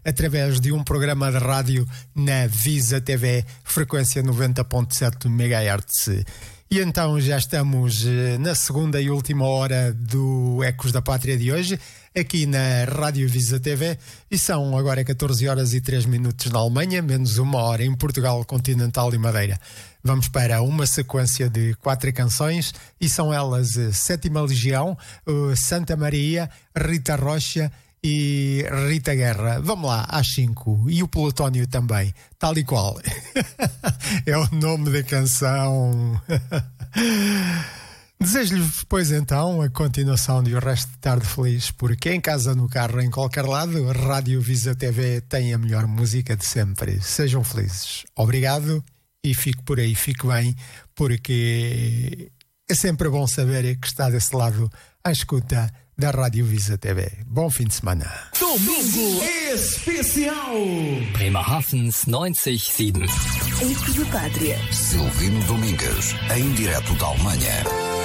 através de um programa de rádio na Visa TV, frequência 90.7 MHz. E então já estamos na segunda e última hora do Ecos da Pátria de hoje, aqui na Rádio Visa TV, e são agora 14 horas e 3 minutos na Alemanha, menos uma hora em Portugal Continental e Madeira. Vamos para uma sequência de 4 canções, e são elas Sétima Legião, Santa Maria, Rita Rocha e Rita Guerra. Vamos lá, às 5. E o Plutónio também, tal e qual. É o nome da canção. Desejo-lhes, pois então, a continuação de o resto de tarde feliz, porque em casa, no carro, em qualquer lado, a Rádio Visa TV tem a melhor música de sempre. Sejam felizes. Obrigado e fique por aí, fique bem, porque é sempre bom saber que está desse lado à escuta da Rádio Visa TV. Bom fim de semana. Domingo especial. Bremerhavens 97. Ecos da Pátria. Silvino Domingues, em direto da Alemanha.